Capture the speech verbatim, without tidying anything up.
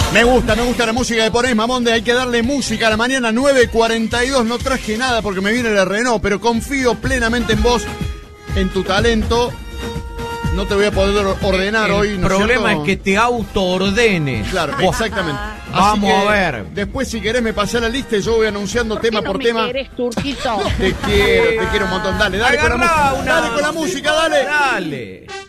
Me gusta, me gusta la música que ponés, Mamonde. Hay que darle música a la mañana. Nueve cuarenta y dos. No traje nada porque me viene el Renault, pero confío plenamente en vos, en tu talento. No te voy a poder ordenar el hoy, ¿no El problema es, es que te autoordenes. Claro, exactamente. Vamos a ver. Después, si querés, me pasé la lista y yo voy anunciando ¿Por tema qué no por me tema. querés, Turquito? Te quiero, te quiero un montón. Dale, dale con la música. Una... Dale con la música, dale. Dale.